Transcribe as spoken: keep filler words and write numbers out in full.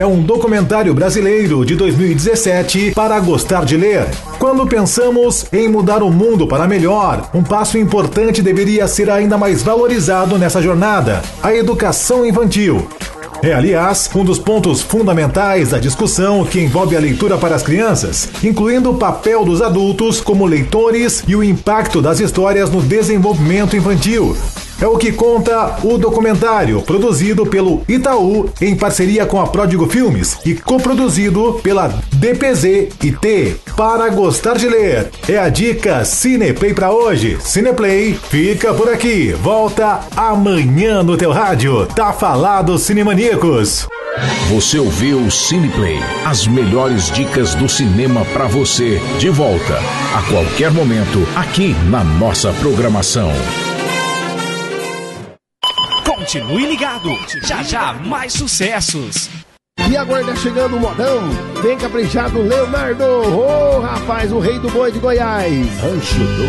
É um documentário brasileiro de dois mil e dezessete para gostar de ler. Quando pensamos em mudar o mundo para melhor, um passo importante deveria ser ainda mais valorizado nessa jornada: a educação infantil. É, aliás, um dos pontos fundamentais da discussão que envolve a leitura para as crianças, incluindo o papel dos adultos como leitores e o impacto das histórias no desenvolvimento infantil. É o que conta o documentário, produzido pelo Itaú em parceria com a Pródigo Filmes e coproduzido pela D P Z I T. Para gostar de ler, é a dica Cineplay para hoje. Cineplay fica por aqui. Volta amanhã no teu rádio. Tá falado, Cinemaníacos. Você ouviu Cineplay, as melhores dicas do cinema para você. De volta a qualquer momento aqui na nossa programação. Continue ligado, já já mais sucessos. E agora tá chegando o modão, vem caprichado Leonardo, ô oh, rapaz, o rei do boi de Goiás. Rancho do